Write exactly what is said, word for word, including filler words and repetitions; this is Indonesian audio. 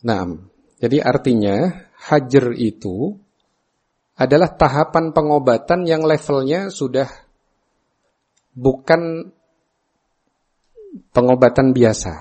Nah, jadi artinya hajr itu adalah tahapan pengobatan yang levelnya sudah bukan pengobatan biasa.